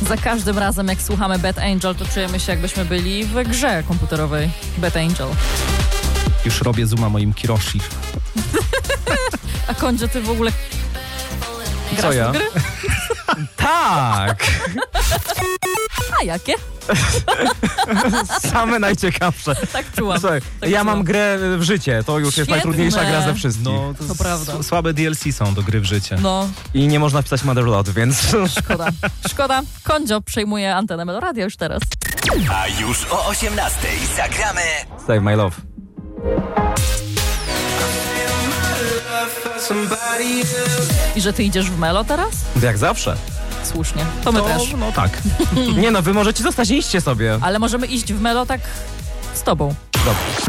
Za każdym razem, jak słuchamy Bad Angel, to czujemy się, jakbyśmy byli w grze komputerowej Bad Angel. Już robię zooma moim Kiroshi. A Kondzio, ty w ogóle grasz Co ja? w gry? Tak! A jakie? Same najciekawsze. Tak czułam. Słuchaj, tak ja czułam. mam grę w życie. To już jest Świetne. najtrudniejsza gra ze wszystkich. No, To prawda. Słabe DLC są do gry w życie. No, I nie można wpisać Motherlode, więc... szkoda. Szkoda. Kondzio przejmuje antenę Meloradia już teraz. A już o 18:00 zagramy Save my love. I że ty idziesz w Melo teraz? Jak zawsze. Słusznie. To my też. No tak. Nie no, wy możecie zostać, idźcie sobie. Ale możemy iść w Melo tak z tobą. Dobrze.